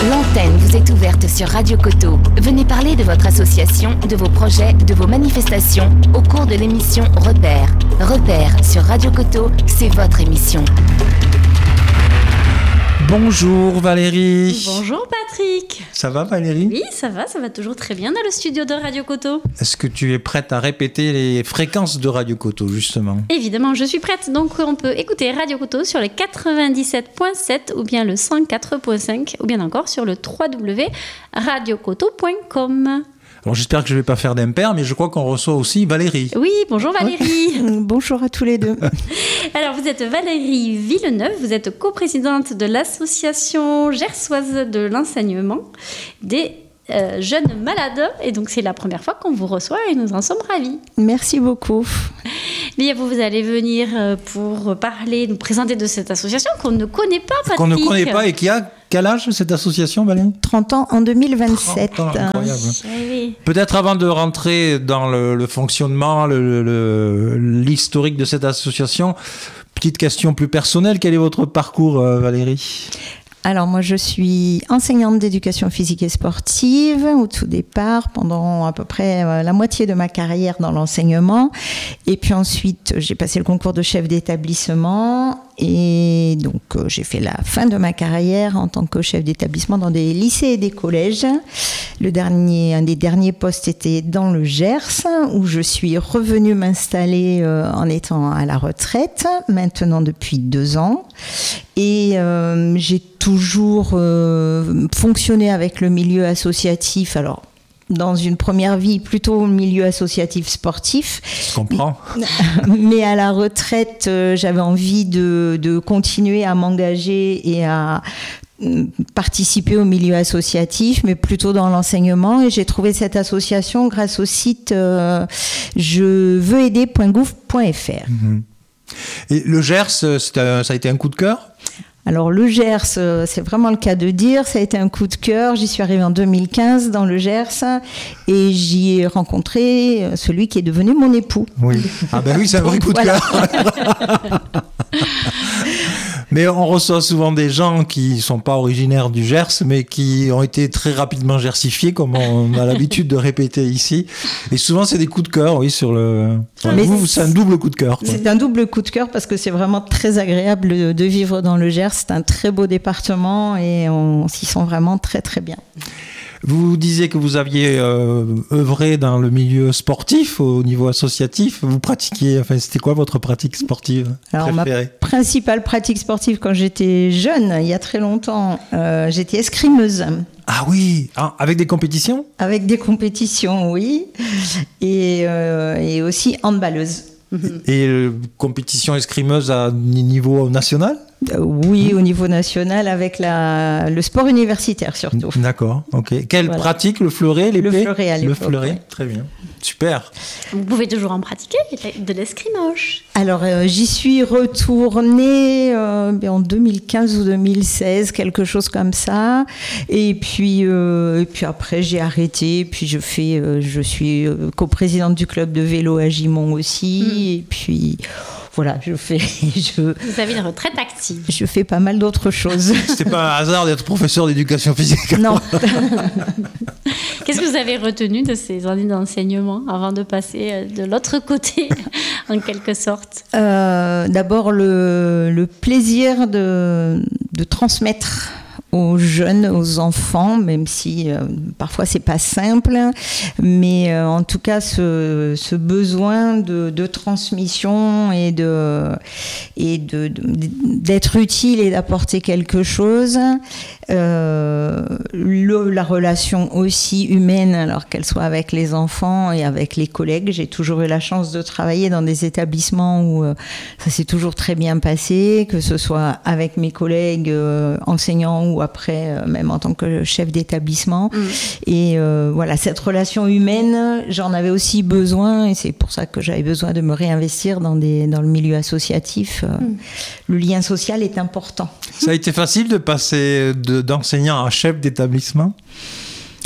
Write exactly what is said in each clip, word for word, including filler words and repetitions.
L'antenne vous est ouverte sur Radio Coteau. Venez parler de votre association, de vos projets, de vos manifestations au cours de l'émission Repères. Repères sur Radio Coteau, c'est votre émission. Bonjour Valérie. Bonjour Patrick. Ça va Valérie ? Oui, ça va, ça va toujours très bien dans le studio de Radio Coteau. Est-ce que tu es prête à répéter les fréquences de Radio Coteau justement ? Évidemment, je suis prête. Donc on peut écouter Radio Coteau sur le quatre-vingt-dix-sept virgule sept ou bien le cent quatre virgule cinq ou bien encore sur le w w w point radio coteau point com. Alors j'espère que je ne vais pas faire d'impair, mais je crois qu'on reçoit aussi Valérie. Oui, bonjour Valérie. Bonjour à tous les deux. Alors vous êtes Valérie Villeneuve, vous êtes coprésidente de l'association gersoise de l'enseignement des euh, jeunes malades. Et donc c'est la première fois qu'on vous reçoit et nous en sommes ravis. Merci beaucoup. Bien, vous, vous allez venir pour parler, nous présenter de cette association qu'on ne connaît pas, Patrick. Qu'on ne connaît pas et qui a quel âge cette association, Valérie ? trente ans en deux mille vingt-sept. trente ans, incroyable. Oui. Peut-être avant de rentrer dans le, le fonctionnement, le, le, l'historique de cette association, petite question plus personnelle, quel est votre parcours, euh, Valérie ? Alors moi je suis enseignante d'éducation physique et sportive au tout départ pendant à peu près euh, la moitié de ma carrière dans l'enseignement et puis ensuite j'ai passé le concours de chef d'établissement et donc euh, j'ai fait la fin de ma carrière en tant que chef d'établissement dans des lycées et des collèges. Le dernier, un des derniers postes était dans le Gers où je suis revenue m'installer euh, en étant à la retraite maintenant depuis deux ans et euh, j'ai toujours euh, fonctionné avec le milieu associatif. Alors, dans une première vie, plutôt au milieu associatif sportif. Je comprends. Mais à la retraite, euh, j'avais envie de, de continuer à m'engager et à participer au milieu associatif, mais plutôt dans l'enseignement. Et j'ai trouvé cette association grâce au site euh, je veux aider point gouv point f r. Mmh. Et le Gers, c'est un, ça a été un coup de cœur ? Alors le Gers, c'est vraiment le cas de dire, ça a été un coup de cœur. J'y suis arrivée en deux mille quinze dans le Gers et j'y ai rencontré celui qui est devenu mon époux. Oui. Ah ben oui, c'est un vrai coup de voilà. cœur. Mais on reçoit souvent des gens qui ne sont pas originaires du Gers, mais qui ont été très rapidement gersifiés, comme on a l'habitude de répéter ici. Et souvent, c'est des coups de cœur, oui, sur le... Enfin, vous, c'est un double coup de cœur. Quoi. C'est un double coup de cœur parce que c'est vraiment très agréable de, de vivre dans le Gers. C'est un très beau département et on s'y sent vraiment très, très bien. Vous disiez que vous aviez euh, œuvré dans le milieu sportif au niveau associatif. Vous pratiquiez, enfin, c'était quoi votre pratique sportive Alors, préférée ? Ma principale pratique sportive quand j'étais jeune, il y a très longtemps, euh, j'étais escrimeuse. Ah oui, ah, avec des compétitions ? Avec des compétitions, oui. Et, euh, et aussi handballeuse. Et euh, compétition escrimeuse à niveau national ? Euh, oui, au niveau national, avec la, le sport universitaire surtout. D'accord, ok. Quelle voilà. pratique ? Le fleuret, l'épée ? Le fleuret à l'époque. Le fleuret, ouais. Très bien. Super. Vous pouvez toujours en pratiquer de l'escrimoche. Alors, euh, j'y suis retournée euh, en deux mille quinze ou deux mille seize, quelque chose comme ça. Et puis, euh, et puis après, j'ai arrêté. Puis je fais, euh, je suis euh, coprésidente du club de vélo à Gimont aussi. Mmh. Et puis... Voilà, je fais. Je, Vous avez une retraite active. Je fais pas mal d'autres choses. C'était pas un hasard d'être professeur d'éducation physique. Non. Qu'est-ce que vous avez retenu de ces années d'enseignement avant de passer de l'autre côté, en quelque sorte ? euh, D'abord, le, le plaisir de, de transmettre aux jeunes, aux enfants, même si euh, parfois c'est pas simple, mais euh, en tout cas ce, ce besoin de, de transmission et de et de, de d'être utile et d'apporter quelque chose. Euh, le, la relation aussi humaine, alors qu'elle soit avec les enfants et avec les collègues. J'ai toujours eu la chance de travailler dans des établissements où euh, ça s'est toujours très bien passé, que ce soit avec mes collègues euh, enseignants ou après euh, même en tant que chef d'établissement. Mmh. Et euh, voilà, cette relation humaine, j'en avais aussi besoin et c'est pour ça que j'avais besoin de me réinvestir dans, des, dans le milieu associatif. Euh, mmh. Le lien social est important. Ça a été facile de passer de, d'enseignant à chef d'établissement ?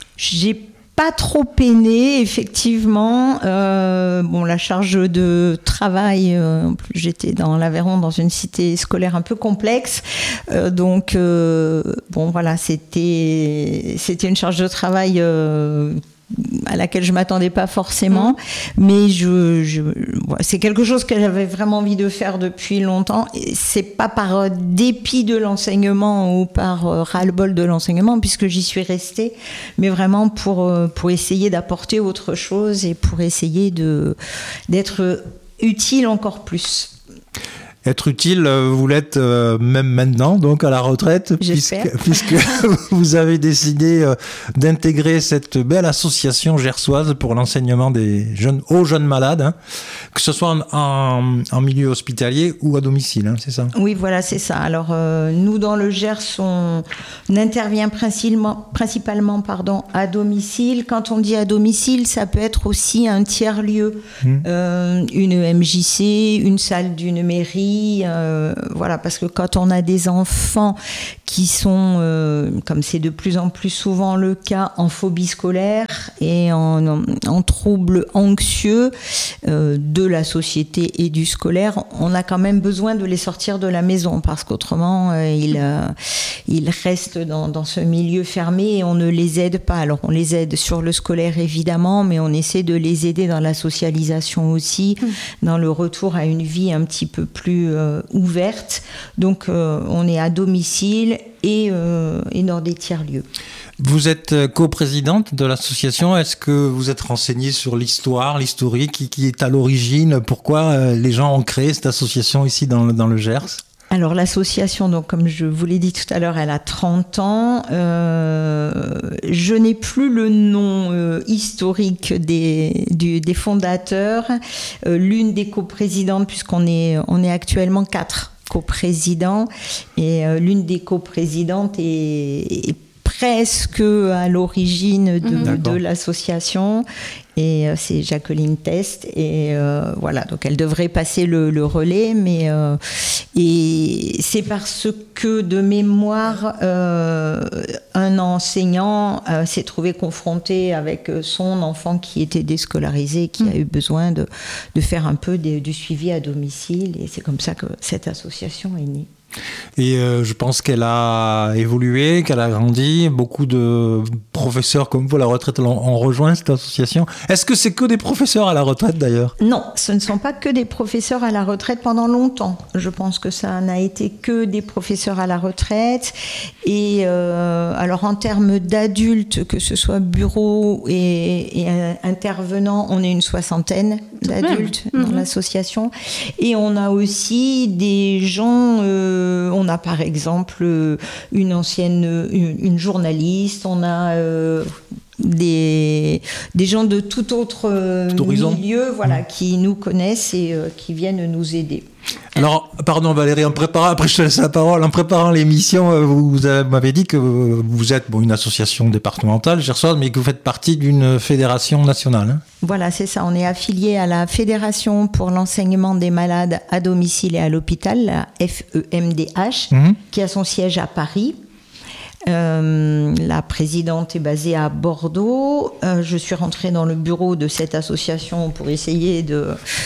J'ai pas trop peiné, effectivement. Euh, bon, la charge de travail, euh, en plus j'étais dans l'Aveyron, dans une cité scolaire un peu complexe. Euh, donc, euh, bon, voilà, c'était, c'était une charge de travail euh, à laquelle je ne m'attendais pas forcément. Mmh. Mais je, je, c'est quelque chose que j'avais vraiment envie de faire depuis longtemps. Et c'est pas par dépit de l'enseignement ou par ras-le-bol de l'enseignement, puisque j'y suis restée, mais vraiment pour, pour essayer d'apporter autre chose et pour essayer de, d'être utile encore plus. Être utile, vous l'êtes euh, même maintenant, donc à la retraite, puisque, puisque vous avez décidé euh, d'intégrer cette belle association gersoise pour l'enseignement des jeunes, aux jeunes malades, hein, que ce soit en, en, en milieu hospitalier ou à domicile, hein, c'est ça ? Oui, voilà, c'est ça. Alors, euh, nous, dans le Gers, on, on intervient principalement, principalement pardon, à domicile. Quand on dit à domicile, ça peut être aussi un tiers-lieu, mmh. euh, une M J C, une salle d'une mairie. Euh, voilà, parce que quand on a des enfants qui sont, euh, comme c'est de plus en plus souvent le cas, en phobie scolaire et en, en, en troubles anxieux euh, de la société et du scolaire, on a quand même besoin de les sortir de la maison, parce qu'autrement euh, ils, euh, ils restent dans, dans ce milieu fermé et on ne les aide pas. Alors on les aide sur le scolaire évidemment, mais on essaie de les aider dans la socialisation aussi, mmh. dans le retour à une vie un petit peu plus Euh, ouverte. Donc euh, on est à domicile et, euh, et dans des tiers-lieux. Vous êtes coprésidente de l'association. Est-ce que vous êtes renseignée sur l'histoire, l'historique, qui, qui est à l'origine? Pourquoi euh, les gens ont créé cette association ici dans, dans le Gers? Alors l'association, donc comme je vous l'ai dit tout à l'heure, elle a trente ans. Euh, je n'ai plus le nom euh, historique des, du, des fondateurs. Euh, l'une des coprésidentes, puisqu'on est, on est actuellement quatre coprésidents, et euh, l'une des coprésidentes est, est presque à l'origine de, mmh. de l'association. Et euh, c'est Jacqueline Test, et euh, voilà, donc elle devrait passer le, le relais, mais euh, et c'est parce que de mémoire, euh, un enseignant euh, s'est trouvé confronté avec son enfant qui était déscolarisé, qui mmh. a eu besoin de, de faire un peu de, du suivi à domicile, et c'est comme ça que cette association est née. Et euh, je pense qu'elle a évolué, qu'elle a grandi. Beaucoup de professeurs comme vous à la retraite ont, ont rejoint cette association. Est-ce que c'est que des professeurs à la retraite d'ailleurs ? Non, ce ne sont pas que des professeurs à la retraite pendant longtemps. Je pense que ça n'a été que des professeurs à la retraite. Et euh, alors en termes d'adultes, que ce soit bureau et, et intervenants, on est une soixantaine d'adultes mmh. dans l'association. Et on a aussi des gens... Euh, on a par exemple une ancienne, une, une journaliste, on a euh, des, des gens de tout autre tout milieu, voilà, mmh. qui nous connaissent et euh, qui viennent nous aider. Alors, pardon Valérie, en préparant, après je te laisse la parole, en préparant l'émission, vous, vous m'avez dit que vous êtes bon, une association départementale gersoise, mais que vous faites partie d'une fédération nationale. Hein ? Voilà, c'est ça. On est affilié à la Fédération pour l'enseignement des malades à domicile et à l'hôpital, la F E M D H, mmh. qui a son siège à Paris. Euh, la présidente est basée à Bordeaux. Euh, je suis rentrée dans le bureau de cette association pour essayer de,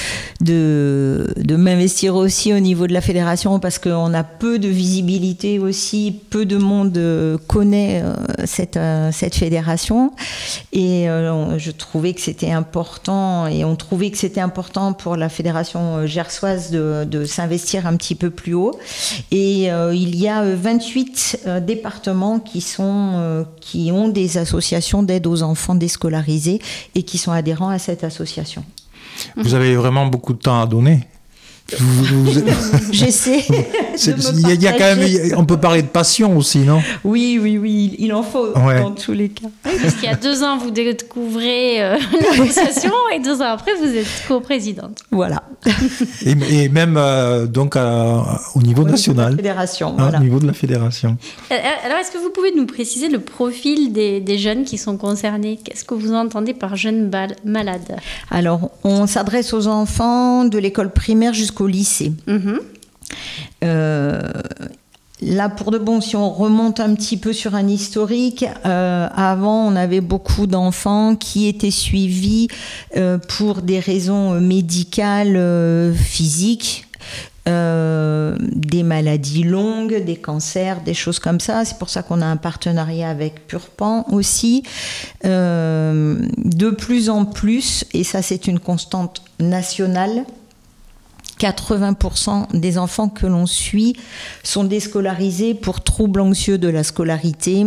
de, de m'investir aussi au niveau de la fédération, parce qu'on a peu de visibilité aussi, peu de monde connaît euh, cette, euh, cette fédération. Et euh, je trouvais que c'était important, et on trouvait que c'était important pour la fédération gersoise de, de s'investir un petit peu plus haut. Et euh, il y a vingt-huit euh, départements qui, sont, euh, qui ont des associations d'aide aux enfants déscolarisés et qui sont adhérents à cette association. Vous avez vraiment beaucoup de temps à donner. Vous, vous... J'essaie. Il y a quand même, on peut parler de passion aussi, non ? Oui, oui, oui, il en faut ouais. dans tous les cas. Oui, parce qu'il y a deux ans, vous découvrez euh, l'association et deux ans après, vous êtes coprésidente. Voilà. Et, et même euh, donc euh, au niveau au national. Niveau de la fédération. Hein, voilà. Au niveau de la fédération. Alors, est-ce que vous pouvez nous préciser le profil des, des jeunes qui sont concernés ? Qu'est-ce que vous entendez par jeunes bal- malades ? Alors, on s'adresse aux enfants de l'école primaire jusqu'au lycée. Mmh. Euh, là, pour de bon, si on remonte un petit peu sur un historique, euh, avant, on avait beaucoup d'enfants qui étaient suivis euh, pour des raisons médicales, euh, physiques, euh, des maladies longues, des cancers, des choses comme ça. C'est pour ça qu'on a un partenariat avec Purpan aussi. Euh, de plus en plus, et ça c'est une constante nationale, quatre-vingts pour cent des enfants que l'on suit sont déscolarisés pour troubles anxieux de la scolarité,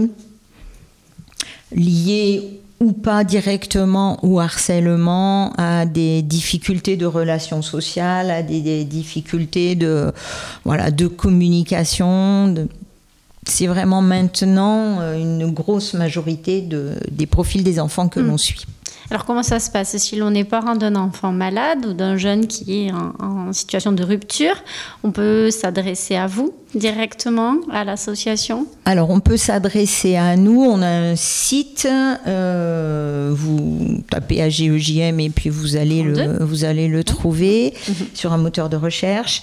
liés ou pas directement au harcèlement, à des difficultés de relations sociales, à des, des difficultés de, voilà, de communication. De... C'est vraiment maintenant une grosse majorité de, des profils des enfants que mmh. l'on suit. Alors comment ça se passe si l'on est parent d'un enfant malade ou d'un jeune qui est en, en situation de rupture? On peut s'adresser à vous directement, à l'association? Alors on peut s'adresser à nous, on a un site, euh, vous tapez A G E J M et puis vous allez le, vous allez le trouver mmh. sur un moteur de recherche.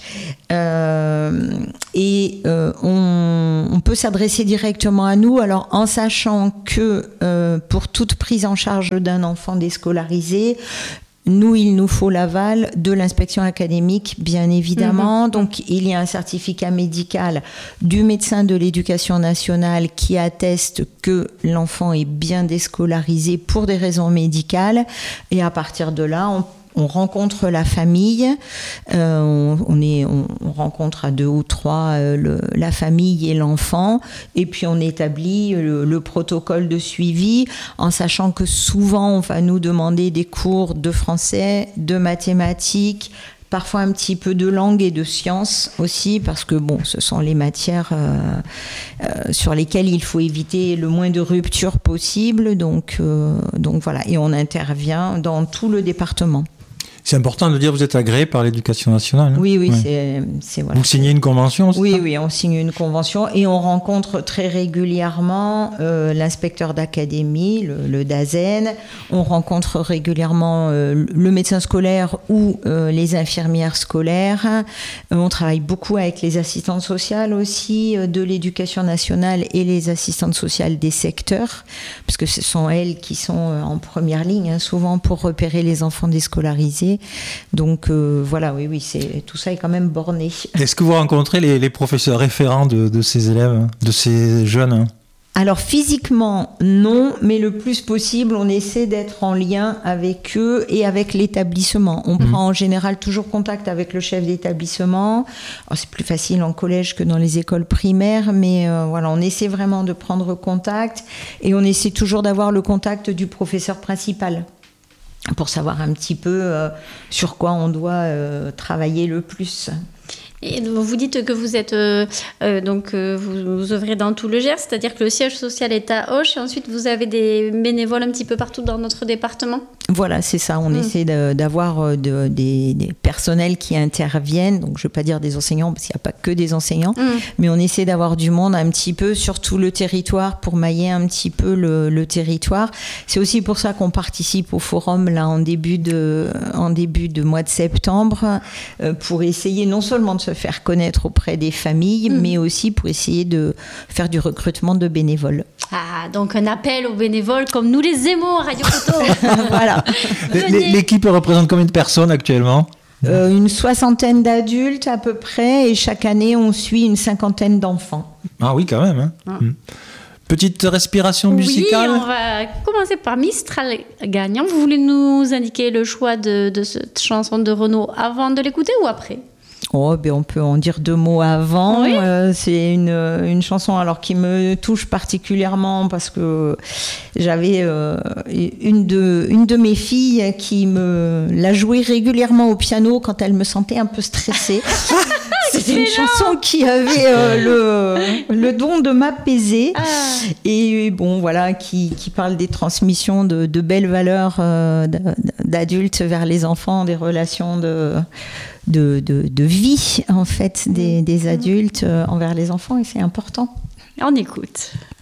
Euh, et euh, on, on peut s'adresser directement à nous, alors en sachant que euh, pour toute prise en charge d'un enfant déscolarisé, nous, il nous faut l'aval de l'inspection académique, bien évidemment. Mmh. Donc, il y a un certificat médical du médecin de l'éducation nationale qui atteste que l'enfant est bien déscolarisé pour des raisons médicales. Et à partir de là, on On rencontre la famille, euh, on, on, est, on, on rencontre à deux ou trois euh, le, la famille et l'enfant, et puis on établit le, le protocole de suivi, en sachant que souvent on va nous demander des cours de français, de mathématiques, parfois un petit peu de langue et de sciences aussi, parce que bon, ce sont les matières euh, euh, sur lesquelles il faut éviter le moins de ruptures possible, donc, euh, donc voilà, et on intervient dans tout le département. C'est important de dire que vous êtes agréé par l'Éducation nationale. Hein? Oui, oui, ouais. c'est, c'est voilà. Vous signez une convention aussi? Oui, oui, on signe une convention et on rencontre très régulièrement euh, l'inspecteur d'académie, le, le DAZEN. On rencontre régulièrement euh, le médecin scolaire ou euh, les infirmières scolaires. Euh, on travaille beaucoup avec les assistantes sociales aussi euh, de l'Éducation nationale et les assistantes sociales des secteurs, parce que ce sont elles qui sont euh, en première ligne, hein, souvent pour repérer les enfants déscolarisés. Donc euh, voilà, oui, oui, c'est, tout ça est quand même borné. Est-ce que vous rencontrez les, les professeurs référents de, de ces élèves, de ces jeunes? Alors physiquement, non, mais le plus possible, on essaie d'être en lien avec eux et avec l'établissement. On mmh. prend en général toujours contact avec le chef d'établissement. Alors, c'est plus facile en collège que dans les écoles primaires, mais euh, voilà, on essaie vraiment de prendre contact et on essaie toujours d'avoir le contact du professeur principal, pour savoir un petit peu euh, sur quoi on doit euh, travailler le plus. Et vous dites que vous êtes euh, euh, donc euh, vous, vous œuvrez dans tout le Gers, c'est-à-dire que le siège social est à Auch et ensuite vous avez des bénévoles un petit peu partout dans notre département? Voilà, c'est ça. On mmh. essaie de, d'avoir de, des, des personnels qui interviennent. Donc, je ne veux pas dire des enseignants parce qu'il n'y a pas que des enseignants, mmh. mais on essaie d'avoir du monde un petit peu sur tout le territoire pour mailler un petit peu le, le territoire. C'est aussi pour ça qu'on participe au forum là en début de en début de mois de septembre euh, pour essayer non seulement de se faire connaître auprès des familles, mmh. mais aussi pour essayer de faire du recrutement de bénévoles. Ah, donc un appel aux bénévoles comme nous les aimons à Radio Coto. Voilà. L'équipe représente combien de personnes actuellement ? euh, Une soixantaine d'adultes à peu près, et chaque année on suit une cinquantaine d'enfants. Ah oui, quand même. Hein. Ah. Mmh. Petite respiration musicale. Oui, on va commencer par Mistral gagnant. Vous voulez nous indiquer le choix de, de cette chanson de Renaud avant de l'écouter ou après ? Oh, ben on peut en dire deux mots avant. Oui. Euh, c'est une, une chanson alors, qui me touche particulièrement parce que j'avais euh, une, de, une de mes filles qui me l'a jouée régulièrement au piano quand elle me sentait un peu stressée. C'était une chanson qui avait euh, le, le don de m'apaiser. Ah. Et bon, voilà, qui, qui parle des transmissions de, de belles valeurs euh, d'adultes vers les enfants, des relations de... De, de, de vie en fait des, des adultes euh, envers les enfants, et c'est important. On écoute.